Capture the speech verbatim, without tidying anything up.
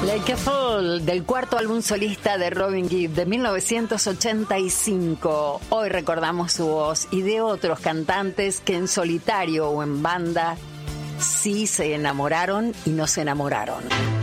Like a Fool, del cuarto álbum solista de Robin Gibb de mil novecientos ochenta y cinco. Hoy recordamos su voz y de otros cantantes que en solitario o en banda sí se enamoraron y no se enamoraron.